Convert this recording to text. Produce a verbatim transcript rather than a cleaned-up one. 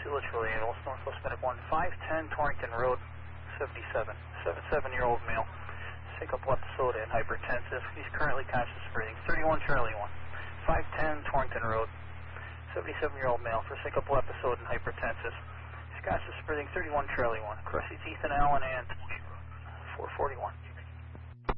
Zulu Charlie eight, Olds, Northwest Medic one, five ten Torrington Road, seventy-seven, seventy-seven-year-old male, syncope episode and hypertensive. He's currently conscious breathing. thirty-one Charlie one, five ten Torrington Road, seventy-seven-year-old male for syncope episode and hypertensive. He's conscious breathing. thirty-one Charlie one, across Ethan Allen and four forty-one.